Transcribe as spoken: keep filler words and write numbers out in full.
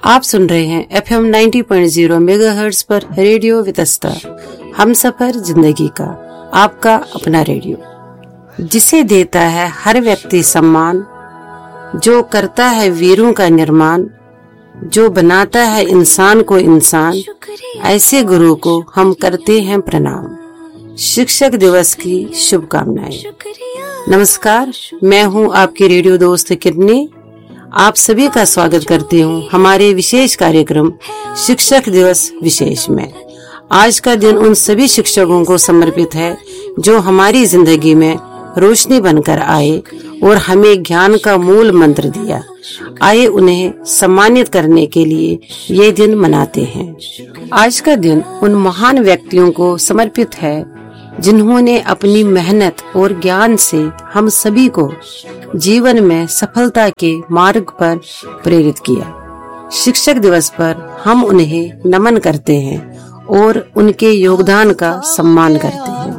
आप सुन रहे हैं F M ninety point zero megahertz पर रेडियो वितस्ता, हम सफर जिंदगी का, आपका अपना रेडियो, जिसे देता है हर व्यक्ति सम्मान, जो करता है वीरों का निर्माण, जो बनाता है इंसान को इंसान, ऐसे गुरु को हम करते हैं प्रणाम। शिक्षक दिवस की शुभकामनाएं। नमस्कार, मैं हूं आपकी रेडियो दोस्त किडनी। आप सभी का स्वागत करती हूं हमारे विशेष कार्यक्रम शिक्षक दिवस विशेष में। आज का दिन उन सभी शिक्षकों को समर्पित है जो हमारी जिंदगी में रोशनी बनकर आए और हमें ज्ञान का मूल मंत्र दिया। आए उन्हें सम्मानित करने के लिए ये दिन मनाते हैं। आज का दिन उन महान व्यक्तियों को समर्पित है जिन्होंने अपनी मेहनत और ज्ञान से हम सभी को जीवन में सफलता के मार्ग पर प्रेरित किया। शिक्षक दिवस पर हम उन्हें नमन करते हैं और उनके योगदान का सम्मान करते हैं।